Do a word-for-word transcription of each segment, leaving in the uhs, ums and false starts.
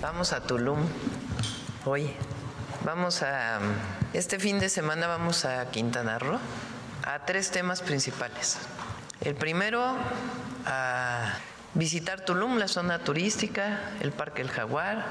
Vamos a Tulum hoy. Vamos a, este fin de semana vamos a Quintana Roo a tres temas principales. El primero, a visitar Tulum, la zona turística, el Parque El Jaguar,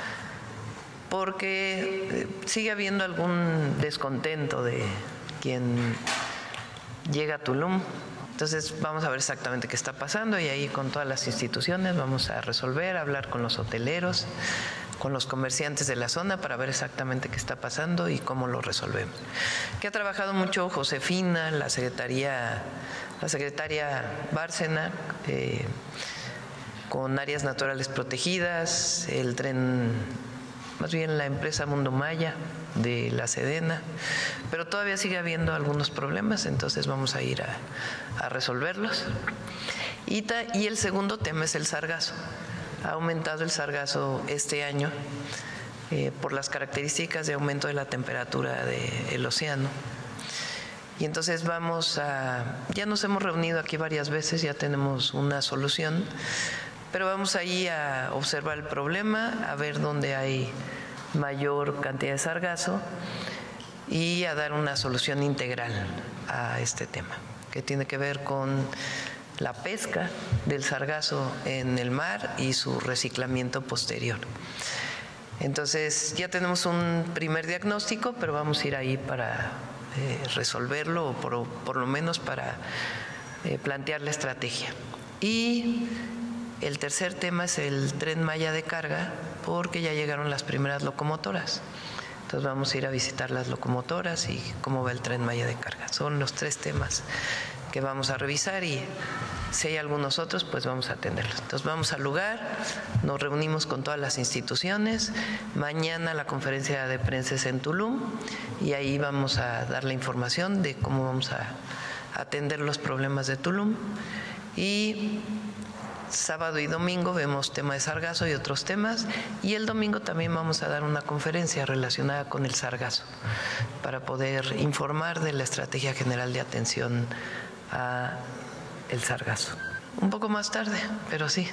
porque sigue habiendo algún descontento de quien llega a Tulum. Entonces vamos a ver exactamente qué está pasando y ahí con todas las instituciones vamos a resolver, hablar con los hoteleros, con los comerciantes de la zona para ver exactamente qué está pasando y cómo lo resolvemos. Que ha trabajado mucho Josefina, la secretaría, la secretaria Bárcena, eh, con áreas naturales protegidas, el tren, más bien la empresa Mundo Maya de la Sedena, pero todavía sigue habiendo algunos problemas, entonces vamos a ir a, a resolverlos. Y, ta, y el segundo tema es el sargazo. Ha aumentado el sargazo este año eh, por las características de aumento de la temperatura del océano. Y entonces vamos a, ya nos hemos reunido aquí varias veces, ya tenemos una solución, pero vamos ahí a observar el problema, a ver dónde hay mayor cantidad de sargazo y a dar una solución integral a este tema, que tiene que ver con la pesca del sargazo en el mar y su reciclamiento posterior. Entonces ya tenemos un primer diagnóstico, pero vamos a ir ahí para eh, resolverlo, o por, por lo menos para eh, plantear la estrategia. Y el tercer tema es el Tren Maya de carga, porque ya llegaron las primeras locomotoras. Entonces vamos a ir a visitar las locomotoras y cómo va el Tren Maya de carga. Son los tres temas que vamos a revisar y si hay algunos otros, pues vamos a atenderlos. Entonces vamos al lugar, nos reunimos con todas las instituciones. Mañana la conferencia de prensa es en Tulum y ahí vamos a dar la información de cómo vamos a atender los problemas de Tulum. Y sábado y domingo vemos tema de sargazo y otros temas, y el domingo también vamos a dar una conferencia relacionada con el sargazo para poder informar de la estrategia general de atención a el sargazo. Un poco más tarde, pero sí.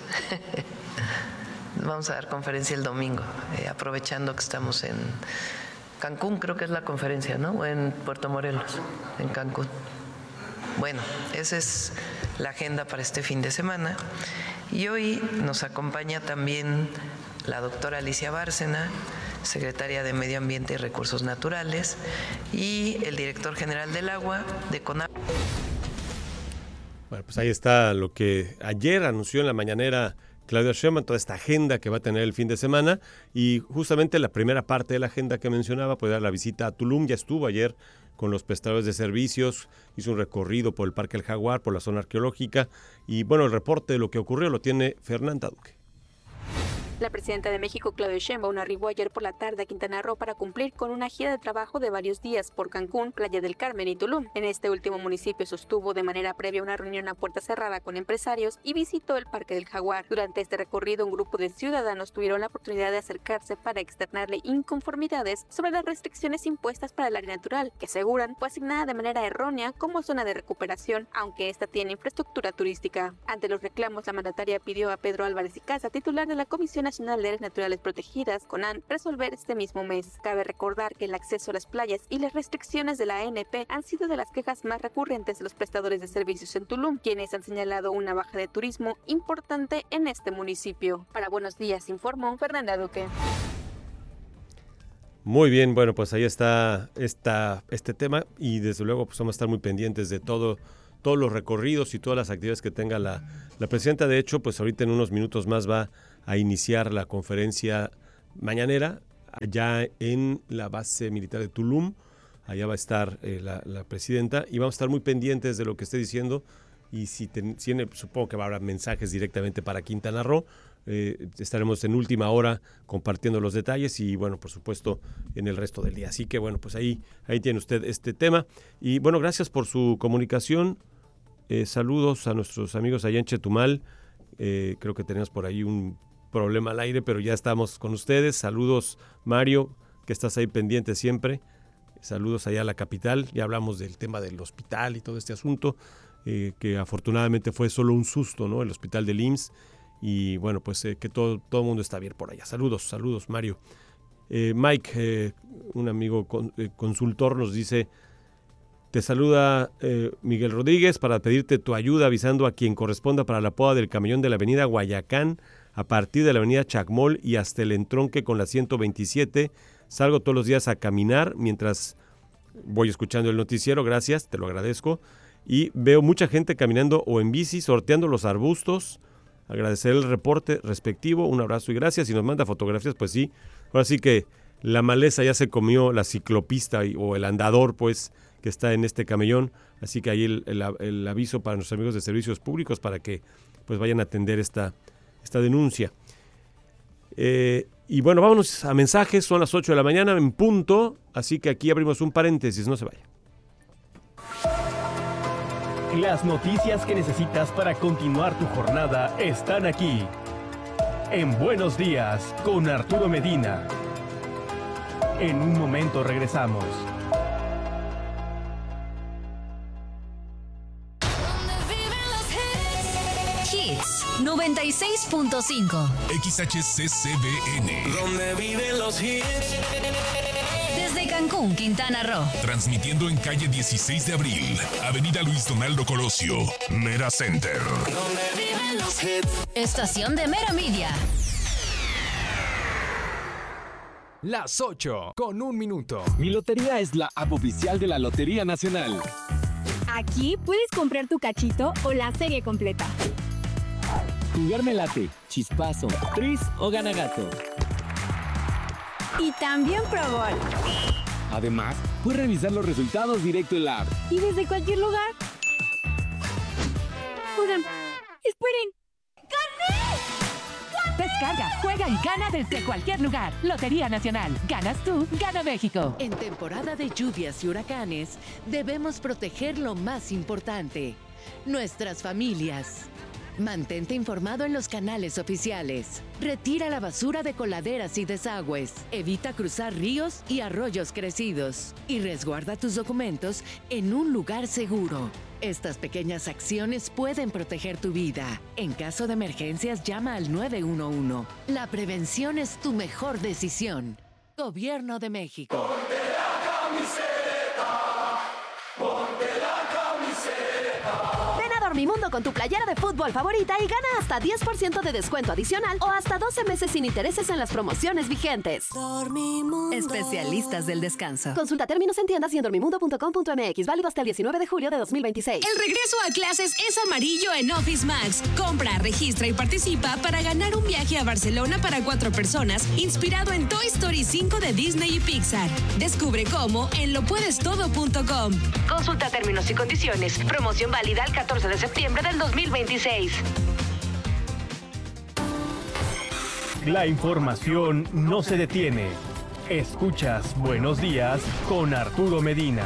Vamos a dar conferencia el domingo, eh, aprovechando que estamos en Cancún, creo que es la conferencia, ¿no? O en Puerto Morelos, en Cancún. Bueno, esa es la agenda para este fin de semana. Y hoy nos acompaña también la doctora Alicia Bárcena, secretaria de Medio Ambiente y Recursos Naturales, y el director general del agua de CONAGUA. Bueno, pues ahí está lo que ayer anunció en la mañanera Claudia Sheinbaum, toda esta agenda que va a tener el fin de semana, y justamente la primera parte de la agenda que mencionaba, pues era la visita a Tulum. Ya estuvo ayer con los prestadores de servicios, hizo un recorrido por el Parque El Jaguar, por la zona arqueológica, y bueno, el reporte de lo que ocurrió lo tiene Fernanda Duque. La presidenta de México, Claudia Sheinbaum, arribó ayer por la tarde a Quintana Roo para cumplir con una gira de trabajo de varios días por Cancún, Playa del Carmen y Tulum. En este último municipio sostuvo de manera previa una reunión a puerta cerrada con empresarios y visitó el Parque del Jaguar. Durante este recorrido, un grupo de ciudadanos tuvieron la oportunidad de acercarse para externarle inconformidades sobre las restricciones impuestas para el área natural, que aseguran fue asignada de manera errónea como zona de recuperación, aunque esta tiene infraestructura turística. Ante los reclamos, la mandataria pidió a Pedro Álvarez y Casa, titular de la Comisión Nacional de Áreas Naturales Protegidas, CONAN, resolver este mismo mes. Cabe recordar que el acceso a las playas y las restricciones de la A N P han sido de las quejas más recurrentes de los prestadores de servicios en Tulum, quienes han señalado una baja de turismo importante en este municipio. Para Buenos Días informó Fernanda Duque. Muy bien, bueno, pues ahí está esta, este tema, y desde luego pues vamos a estar muy pendientes de todo todos los recorridos y todas las actividades que tenga la, la presidenta. De hecho, pues ahorita en unos minutos más va a iniciar la conferencia mañanera allá en la base militar de Tulum. Allá va a estar eh, la, la presidenta y vamos a estar muy pendientes de lo que esté diciendo, y si tiene, supongo que va a haber mensajes directamente para Quintana Roo. Eh, estaremos en última hora compartiendo los detalles y bueno, por supuesto en el resto del día. Así que bueno, pues ahí, ahí tiene usted este tema. Y bueno, gracias por su comunicación. Eh, saludos a nuestros amigos allá en Chetumal. Eh, creo que tenemos por ahí un problema al aire, pero ya estamos con ustedes. Saludos, Mario, que estás ahí pendiente siempre. Saludos allá a la capital. Ya hablamos del tema del hospital y todo este asunto, eh, que afortunadamente fue solo un susto, ¿no? El hospital del I M S S. y bueno, pues eh, que todo, todo el mundo está bien por allá. Saludos, saludos, Mario. Eh, Mike, eh, un amigo con, eh, consultor, nos dice: te saluda eh, Miguel Rodríguez para pedirte tu ayuda avisando a quien corresponda para la poda del camellón de la avenida Guayacán a partir de la avenida Chacmol y hasta el entronque con la ciento veintisiete. Salgo todos los días a caminar mientras voy escuchando el noticiero, gracias, te lo agradezco, y veo mucha gente caminando o en bici, sorteando los arbustos. Agradecer el reporte respectivo, un abrazo y gracias. Si nos manda fotografías, pues sí, ahora sí que la maleza ya se comió la ciclopista y, o el andador, pues, que está en este camellón, así que ahí el, el, el aviso para nuestros amigos de servicios públicos para que pues vayan a atender esta, esta denuncia. Eh, y bueno, vámonos a mensajes, son las ocho de la mañana en punto, así que aquí abrimos un paréntesis, no se vaya. Las noticias que necesitas para continuar tu jornada están aquí. En Buenos Días, con Arturo Medina. En un momento regresamos. Hits noventa y seis punto cinco. X H C C B N. Donde viven los hits. Desde Cancún, Quintana Roo. Transmitiendo en calle dieciséis de abril, avenida Luis Donaldo Colosio, Mera Center. Donde viven los hits. Estación de Mera Media. Las ocho con un minuto. Mi lotería es la app oficial de la Lotería Nacional. Aquí puedes comprar tu cachito o la serie completa. Jugarme late, chispazo, tris o ganagato. Y también Pro Gol. Además, puedes revisar los resultados directo en la app. Y desde cualquier lugar. Oigan, esperen. ¡Gané! Descarga, juega y gana desde cualquier lugar. Lotería Nacional. Ganas tú, gana México. En temporada de lluvias y huracanes, debemos proteger lo más importante: nuestras familias. Mantente informado en los canales oficiales. Retira la basura de coladeras y desagües. Evita cruzar ríos y arroyos crecidos. Y resguarda tus documentos en un lugar seguro. Estas pequeñas acciones pueden proteger tu vida. En caso de emergencias, llama al nueve uno uno. La prevención es tu mejor decisión. Gobierno de México. Ponte la camiseta. Ponte la camiseta. Ven a Dormimundo con tu playera de fútbol favorita y gana hasta diez por ciento de descuento adicional o hasta doce meses sin intereses en las promociones vigentes. Dormimundo. Especialistas del descanso. Consulta términos en tiendas y en dormimundo punto com punto m x. Válido hasta el diecinueve de julio de dos mil veintiséis. El regreso a clases es amarillo en Office Max. Compra, registra y participa para ganar un viaje a Barcelona para cuatro personas inspirado en Toy Story cinco de Disney y Pixar. Descubre cómo en lo puedes todo punto com. Consulta términos y condiciones. Promoción válida el catorce de septiembre del dos mil veintiséis. La información no se detiene. Escuchas Buenos Días con Arturo Medina.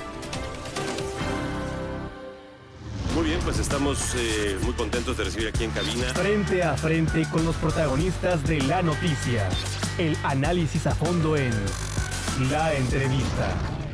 Muy bien, pues estamos eh, muy contentos de recibir aquí en cabina. Frente a frente con los protagonistas de la noticia. El análisis a fondo en La Entrevista.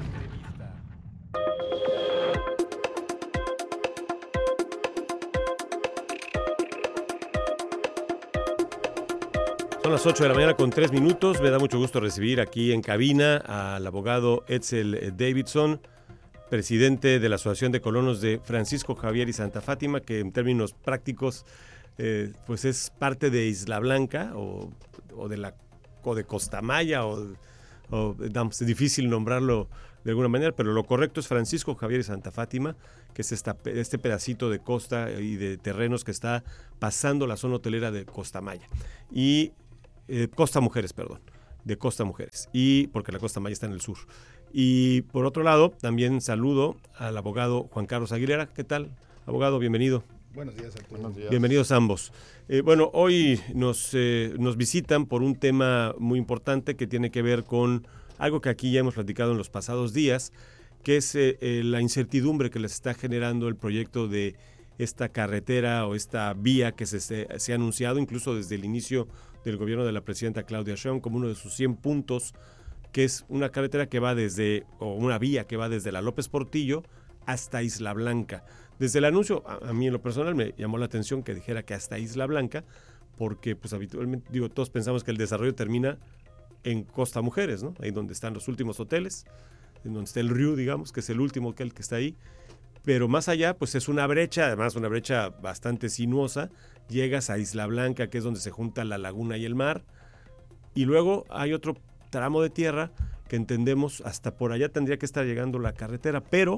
Son las ocho de la mañana con tres minutos. Me da mucho gusto recibir aquí en cabina al abogado Edsel Davidson, presidente de la Asociación de Colonos de Francisco Javier y Santa Fátima, que en términos prácticos eh, pues es parte de Isla Blanca o, o de la o de Costamaya o, o es difícil nombrarlo de alguna manera, pero lo correcto es Francisco Javier y Santa Fátima, que es esta, este pedacito de costa y de terrenos que está pasando la zona hotelera de Costamaya y eh, Costa Mujeres, perdón, de Costa Mujeres, y porque la Costa Maya está en el sur. Y por otro lado, también saludo al abogado Juan Carlos Aguilera. ¿Qué tal, abogado? Bienvenido. Buenos días, Arturo. Buenos días. Bienvenidos ambos. Eh, bueno, hoy nos, eh, nos visitan por un tema muy importante que tiene que ver con algo que aquí ya hemos platicado en los pasados días, que es eh, eh, la incertidumbre que les está generando el proyecto de esta carretera o esta vía que se, se, se ha anunciado incluso desde el inicio del gobierno de la presidenta Claudia Sheinbaum como uno de sus cien puntos, que es una carretera que va desde, o una vía que va desde la López Portillo hasta Isla Blanca, Desde el anuncio, a, a mí en lo personal me llamó la atención que dijera que hasta Isla Blanca, porque pues habitualmente, digo, todos pensamos que el desarrollo termina en Costa Mujeres, ¿no? Ahí donde están los últimos hoteles, en donde está el Riu, digamos, que es el último hotel que está ahí. Pero más allá, pues es una brecha, además una brecha bastante sinuosa. Llegas a Isla Blanca, que es donde se junta la laguna y el mar. Y luego hay otro tramo de tierra que entendemos hasta por allá tendría que estar llegando la carretera. Pero,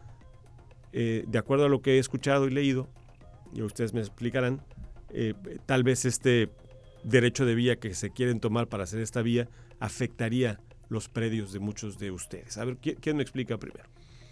eh, de acuerdo a lo que he escuchado y leído, y ustedes me explicarán, eh, tal vez este derecho de vía que se quieren tomar para hacer esta vía afectaría los predios de muchos de ustedes. A ver, ¿quién, quién me explica primero?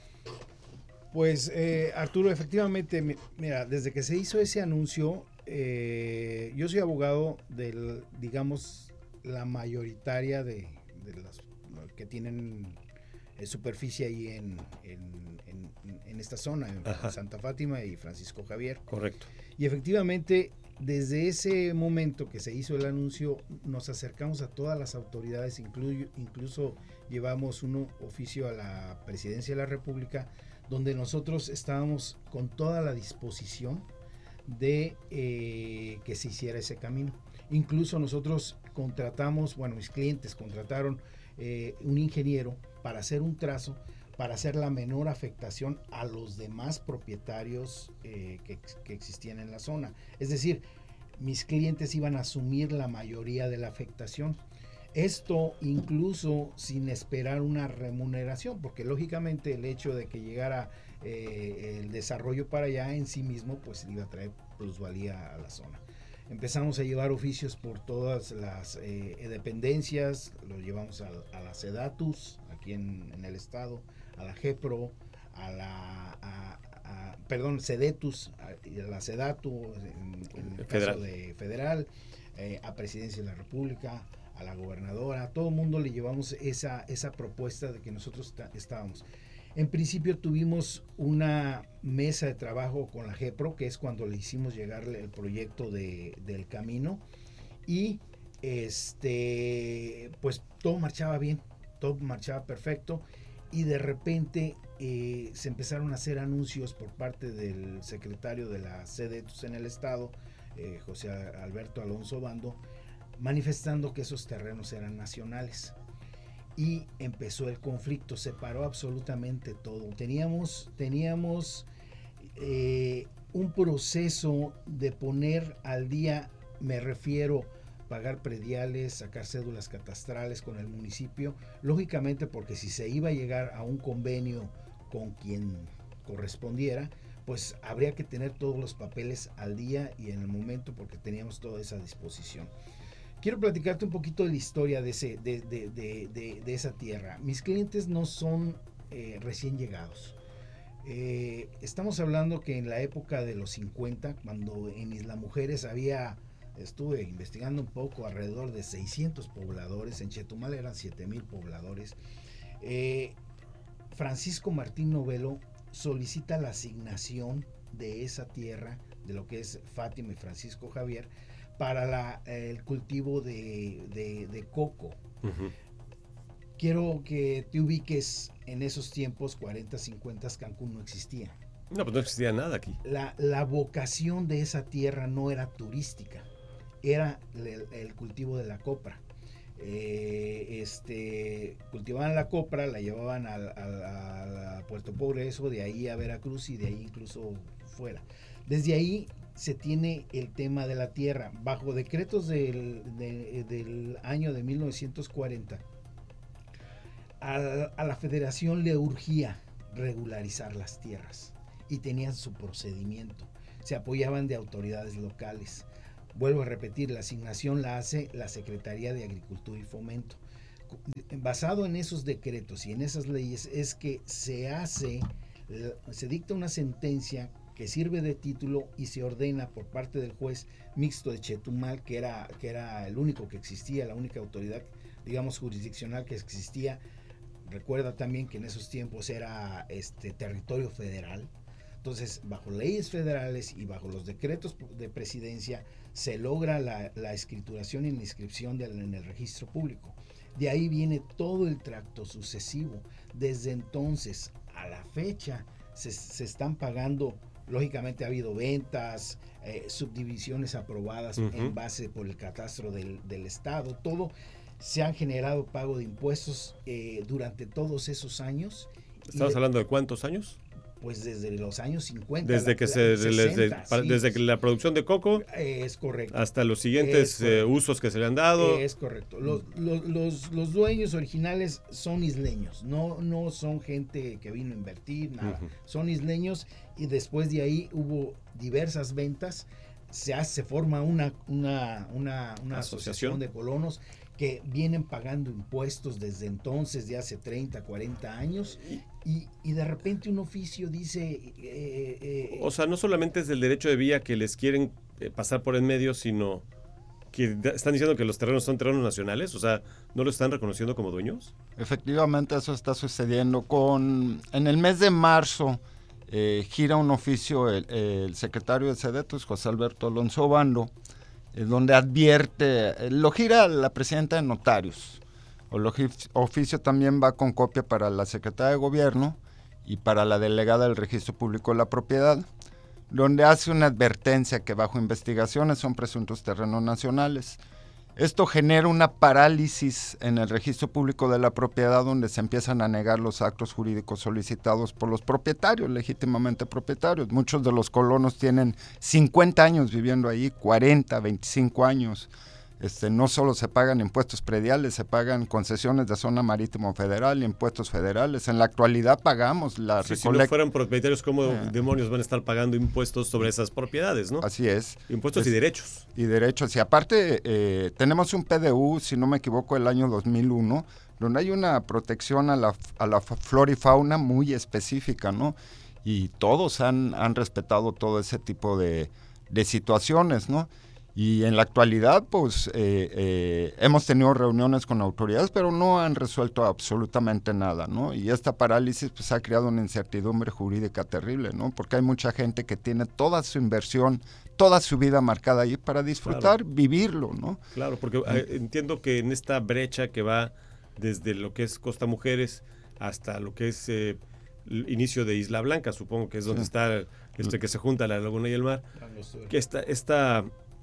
Pues eh, Arturo, efectivamente, mira, desde que se hizo ese anuncio, eh, yo soy abogado del, digamos, la mayoritaria de, de las que tienen eh, superficie ahí en, en, en, en esta zona, en Ajá. Santa Fátima y Francisco Javier. Correcto. Y efectivamente, desde ese momento que se hizo el anuncio, nos acercamos a todas las autoridades, incluyo, incluso llevamos un oficio a la Presidencia de la República, donde nosotros estábamos con toda la disposición de eh, que se hiciera ese camino. Incluso nosotros contratamos, bueno, mis clientes contrataron eh, un ingeniero para hacer un trazo, para hacer la menor afectación a los demás propietarios eh, que, que existían en la zona. Es decir, mis clientes iban a asumir la mayoría de la afectación. Esto incluso sin esperar una remuneración, porque lógicamente el hecho de que llegara eh, el desarrollo para allá en sí mismo, pues iba a traer plusvalía a la zona. Empezamos a llevar oficios por todas las eh, dependencias, los llevamos a, a la SEDATUS, aquí en, en el estado, a la GEPRO, a la, a, a, perdón, SEDETUS, a, a la SEDATU, en, en el federal. Caso de federal, eh, a Presidencia de la República, a la gobernadora, a todo el mundo le llevamos esa, esa propuesta de que nosotros estábamos. En principio tuvimos una mesa de trabajo con la GEPRO, que es cuando le hicimos llegar el proyecto de, del camino, y este, pues todo marchaba bien, todo marchaba perfecto, y de repente eh, se empezaron a hacer anuncios por parte del secretario de la SEDETUS en el estado, eh, José Alberto Alonso Bando, manifestando que esos terrenos eran nacionales. Y empezó el conflicto, se paró absolutamente todo. Teníamos, teníamos eh, un proceso de poner al día, me refiero, pagar prediales, sacar cédulas catastrales con el municipio, lógicamente porque si se iba a llegar a un convenio con quien correspondiera, pues habría que tener todos los papeles al día y en el momento, porque teníamos toda esa disposición. Quiero platicarte un poquito de la historia de, ese, de, de, de, de, de esa tierra. Mis clientes no son eh, recién llegados. Eh, estamos hablando que en la época de los cincuenta, cuando en Isla Mujeres había, estuve investigando un poco, alrededor de seiscientos pobladores, en Chetumal eran siete mil pobladores, eh, Francisco Martín Novelo solicita la asignación de esa tierra, de lo que es Fátima y Francisco Javier, para la, el cultivo de, de, de coco. Uh-huh. Quiero que te ubiques en esos tiempos, cuarenta, cincuenta, Cancún no existía. No, pues no existía nada aquí. La, la vocación de esa tierra no era turística, era el, el cultivo de la copra. Eh, este, cultivaban la copra, la llevaban a, a, a Puerto Progreso, de ahí a Veracruz y de ahí incluso fuera. Desde ahí se tiene el tema de la tierra. Bajo decretos del, de, del año de mil novecientos cuarenta, a, a la federación le urgía regularizar las tierras y tenían su procedimiento. Se apoyaban de autoridades locales. Vuelvo a repetir, la asignación la hace la Secretaría de Agricultura y Fomento. Basado en esos decretos y en esas leyes es que se hace, se dicta una sentencia que sirve de título y se ordena por parte del juez mixto de Chetumal, que era, que era el único que existía, la única autoridad, digamos, jurisdiccional que existía. Recuerda también que en esos tiempos era este territorio federal. Entonces, bajo leyes federales y bajo los decretos de presidencia, se logra la, la escrituración y la inscripción de, en el registro público. De ahí viene todo el tracto sucesivo. Desde entonces a la fecha, se, se están pagando, lógicamente ha habido ventas, eh, subdivisiones aprobadas uh-huh. en base por el catastro del, del estado, todo, se han generado pago de impuestos eh, durante todos esos años. ¿Estamos de, hablando de cuántos años? Pues desde los años cincuenta. Desde la, que se sesenta, desde, sí, desde que la producción de coco eh, es correcto. Hasta los siguientes eh, usos que se le han dado. Eh, es correcto. Los, los, los, los dueños originales son isleños, no, no son gente que vino a invertir, nada. Uh-huh. Son isleños y después de ahí hubo diversas ventas. Se hace, se forma una, una, una, una asociación. asociación de colonos que vienen pagando impuestos desde entonces, de hace treinta, cuarenta años, y, y de repente un oficio dice... Eh, eh, o sea, no solamente es del derecho de vía que les quieren eh, pasar por en medio, sino que están diciendo que los terrenos son terrenos nacionales, o sea, ¿no lo están reconociendo como dueños? Efectivamente, eso está sucediendo. Con en el mes de marzo eh, gira un oficio el, el secretario de SEDETUS, José Alberto Alonso Obando, donde advierte, lo gira la presidenta de notarios. El oficio también va con copia para la secretaria de gobierno y para la delegada del registro público de la propiedad, donde hace una advertencia que bajo investigaciones son presuntos terrenos nacionales. Esto genera una parálisis en el registro público de la propiedad, donde se empiezan a negar los actos jurídicos solicitados por los propietarios, legítimamente propietarios. Muchos de los colonos tienen cincuenta años viviendo ahí, cuarenta, veinticinco años. Este, no solo se pagan impuestos prediales, se pagan concesiones de zona marítimo federal, impuestos federales. En la actualidad pagamos la sí, recolecta. Si no fueran propietarios, ¿cómo eh. demonios van a estar pagando impuestos sobre esas propiedades, no? Así es. Impuestos es, y derechos. Y derechos. Y aparte, eh, tenemos un P D U, si no me equivoco, del año dos mil uno, donde hay una protección a la, a la flora y fauna muy específica, ¿no? Y todos han, han respetado todo ese tipo de, de situaciones, ¿no? Y en la actualidad, pues, eh, eh, hemos tenido reuniones con autoridades, pero no han resuelto absolutamente nada, ¿no? Y esta parálisis, pues, ha creado una incertidumbre jurídica terrible, ¿no? Porque hay mucha gente que tiene toda su inversión, toda su vida marcada ahí para disfrutar, claro. vivirlo, ¿no? Claro, porque eh, entiendo que en esta brecha que va desde lo que es Costa Mujeres hasta lo que es eh, el inicio de Isla Blanca, supongo que es donde sí. está este que se junta la laguna y el mar, que esta... esta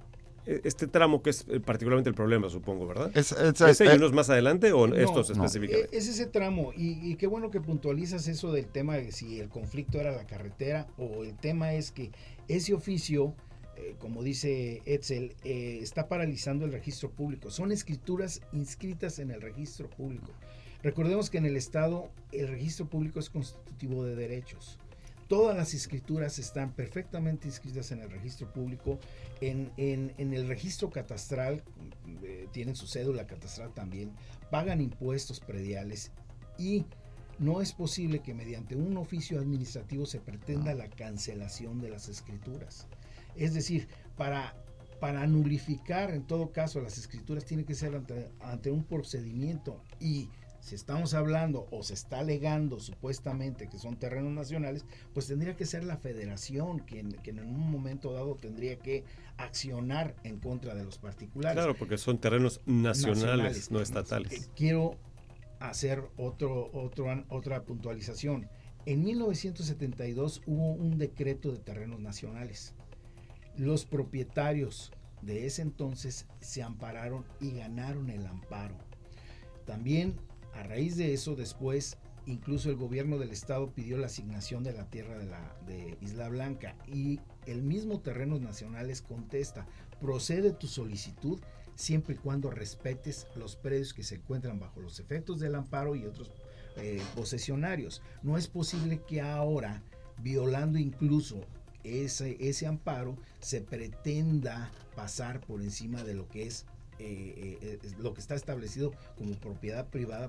este tramo que es particularmente el problema, supongo, ¿verdad? Es, es, ¿Ese y unos más adelante o no, estos no, específicamente? Es ese tramo, y, y qué bueno que puntualizas eso del tema de si el conflicto era la carretera o el tema es que ese oficio, eh, como dice Edsel, eh, está paralizando el registro público. Son escrituras inscritas en el registro público. Recordemos que en el Estado el registro público es constitutivo de derechos. Todas las escrituras están perfectamente inscritas en el registro público, en, en, en el registro catastral, eh, tienen su cédula catastral también, pagan impuestos prediales y no es posible que mediante un oficio administrativo se pretenda la cancelación de las escrituras. Es decir, para, para nulificar en todo caso las escrituras tiene que ser ante, ante un procedimiento y si estamos hablando o se está alegando supuestamente que son terrenos nacionales, pues tendría que ser la federación quien, quien en un momento dado tendría que accionar en contra de los particulares. Claro, porque son terrenos nacionales, nacionales no estatales. Quiero hacer otro, otro, otra puntualización. En mil novecientos setenta y dos hubo un decreto de terrenos nacionales. Los propietarios de ese entonces se ampararon y ganaron el amparo. También a raíz de eso, después, incluso el gobierno del estado pidió la asignación de la tierra de, la, de Isla Blanca y el mismo Terrenos Nacionales contesta, procede tu solicitud siempre y cuando respetes los predios que se encuentran bajo los efectos del amparo y otros eh, posesionarios. No es posible que ahora, violando incluso ese, ese amparo, se pretenda pasar por encima de lo que es Eh, eh, lo que está establecido como propiedad privada